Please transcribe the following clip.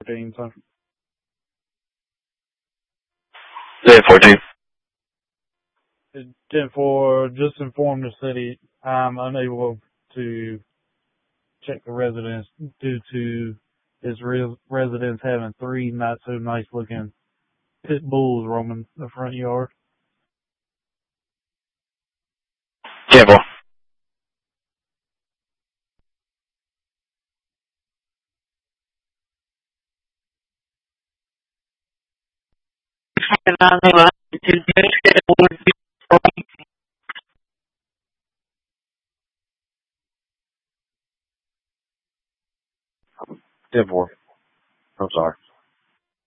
14. So 10-14. 10-4, just inform the city I'm unable to check the residence due to his residence having 3 not so nice looking pit bulls roaming the front yard. 10-4. I'm sorry.